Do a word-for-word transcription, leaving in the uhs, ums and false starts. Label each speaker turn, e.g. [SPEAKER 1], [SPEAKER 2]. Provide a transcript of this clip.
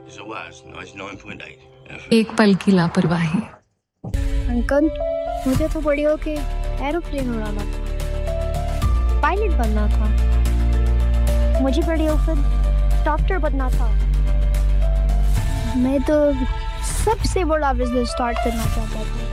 [SPEAKER 1] एक पल की लापरवाही।
[SPEAKER 2] अंकल, मुझे तो बड़ी होके एरोप्लेन उड़ाना था, पायलट बनना था। मुझे बड़ी होकर डॉक्टर बनना था। मैं तो सबसे बड़ा बिजनेस स्टार्ट करना चाहता था।